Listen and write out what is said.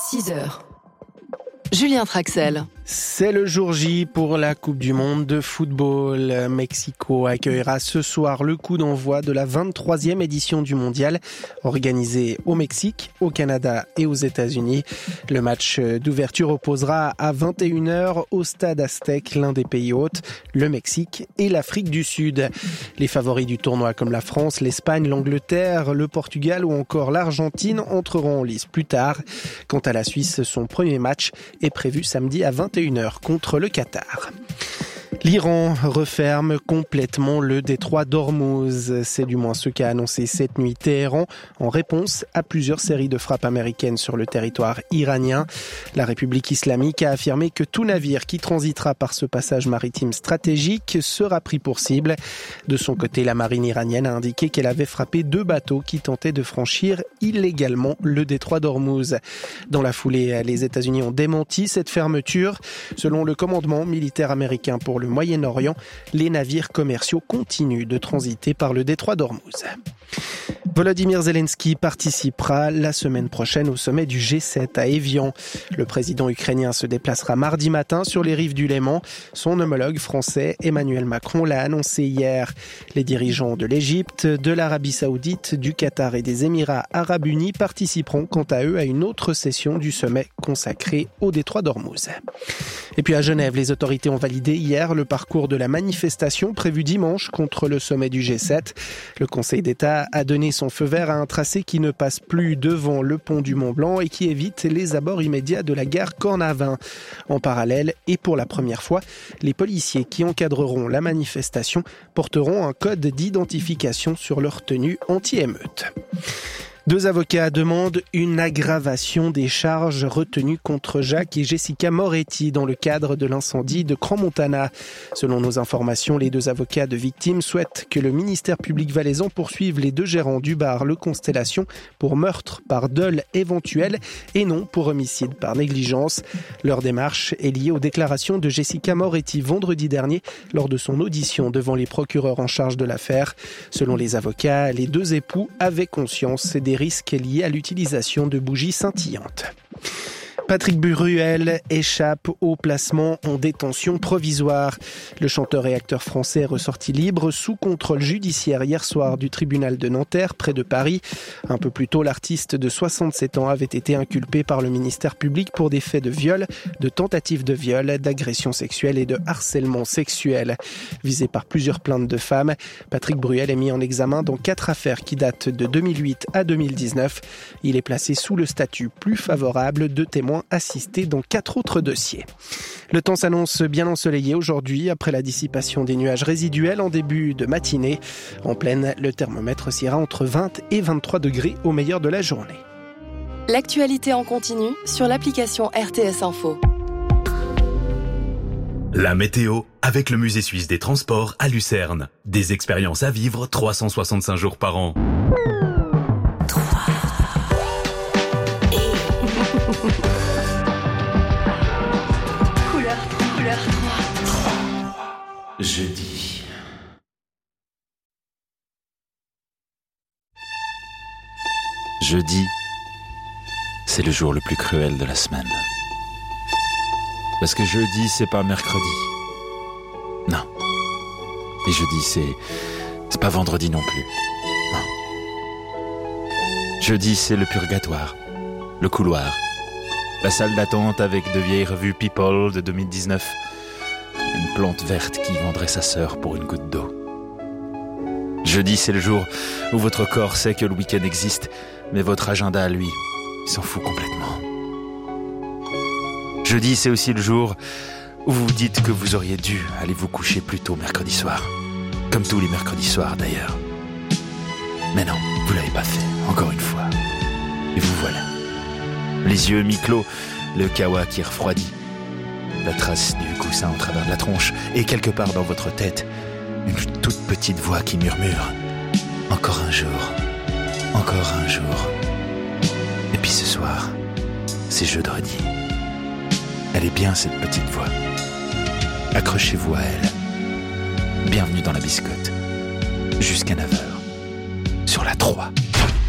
6h. Julien Traxel. C'est le jour J pour la Coupe du Monde de football. Mexico accueillera ce soir le coup d'envoi de la 23e édition du Mondial, organisée au Mexique, au Canada et aux États-Unis. Le match d'ouverture opposera à 21h au Stade Aztec l'un des pays hôtes, le Mexique et l'Afrique du Sud. Les favoris du tournoi comme la France, l'Espagne, l'Angleterre, le Portugal ou encore l'Argentine entreront en lice plus tard. Quant à la Suisse, son premier match est prévu samedi à 21h contre le Qatar. L'Iran referme complètement le détroit d'Ormuz. C'est du moins ce qu'a annoncé cette nuit Téhéran en réponse à plusieurs séries de frappes américaines sur le territoire iranien. La République islamique a affirmé que tout navire qui transitera par ce passage maritime stratégique sera pris pour cible. De son côté, la marine iranienne a indiqué qu'elle avait frappé 2 bateaux qui tentaient de franchir illégalement le détroit d'Ormuz. Dans la foulée, les États-Unis ont démenti cette fermeture. Selon le commandement militaire américain pour le Moyen-Orient, les navires commerciaux continuent de transiter par le détroit d'Ormuz. Volodymyr Zelensky participera la semaine prochaine au sommet du G7 à Évian. Le président ukrainien se déplacera mardi matin sur les rives du Léman. Son homologue français Emmanuel Macron l'a annoncé hier. Les dirigeants de l'Égypte, de l'Arabie Saoudite, du Qatar et des Émirats Arabes Unis participeront quant à eux à une autre session du sommet consacré au détroit d'Ormuz. Et puis à Genève, les autorités ont validé hier le parcours de la manifestation prévue dimanche contre le sommet du G7. Le Conseil d'État a donné son feu vert à un tracé qui ne passe plus devant le pont du Mont-Blanc et qui évite les abords immédiats de la gare Cornavin. En parallèle, et pour la première fois, les policiers qui encadreront la manifestation porteront un code d'identification sur leur tenue anti-émeute. 2 avocats demandent une aggravation des charges retenues contre Jacques et Jessica Moretti dans le cadre de l'incendie de Crans-Montana. Selon nos informations, les 2 avocats de victimes souhaitent que le ministère public valaisan poursuive les 2 gérants du bar Le Constellation pour meurtre par dol éventuel et non pour homicide par négligence. Leur démarche est liée aux déclarations de Jessica Moretti vendredi dernier lors de son audition devant les procureurs en charge de l'affaire. Selon les avocats, les 2 époux avaient conscience des risques liés à l'utilisation de bougies scintillantes. Patrick Bruel échappe au placement en détention provisoire. Le chanteur et acteur français est ressorti libre sous contrôle judiciaire hier soir du tribunal de Nanterre, près de Paris. Un peu plus tôt, l'artiste de 67 ans avait été inculpé par le ministère public pour des faits de viol, de tentative de viol, d'agression sexuelle et de harcèlement sexuel. Visé par plusieurs plaintes de femmes, Patrick Bruel est mis en examen dans 4 affaires qui datent de 2008 à 2019. Il est placé sous le statut plus favorable de témoin assisté dans 4 autres dossiers. Le temps s'annonce bien ensoleillé aujourd'hui après la dissipation des nuages résiduels en début de matinée. En pleine, le thermomètre s'ira entre 20 et 23 degrés au meilleur de la journée. L'actualité en continu sur l'application RTS Info. La météo avec le Musée suisse des transports à Lucerne. Des expériences à vivre 365 jours par an. Jeudi. Jeudi, c'est le jour le plus cruel de la semaine. Parce que jeudi, c'est pas mercredi. Non. Et jeudi, c'est pas vendredi non plus. Non. Jeudi, c'est le purgatoire, le couloir, la salle d'attente avec de vieilles revues People de 2019. Une plante verte qui vendrait sa sœur pour une goutte d'eau. Jeudi, c'est le jour où votre corps sait que le week-end existe, mais votre agenda, lui, il s'en fout complètement. Jeudi, c'est aussi le jour où vous vous dites que vous auriez dû aller vous coucher plus tôt mercredi soir. Comme tous les mercredis soirs, d'ailleurs. Mais non, vous l'avez pas fait, encore une fois. Et vous voilà. Les yeux mi-clos, le kawa qui refroidit. La trace du coussin au travers de la tronche et quelque part dans votre tête, une toute petite voix qui murmure « Encore un jour, encore un jour ». Et puis ce soir, c'est jeudi. Elle est bien cette petite voix. Accrochez-vous à elle. Bienvenue dans la biscotte. Jusqu'à 9h. Sur la 3.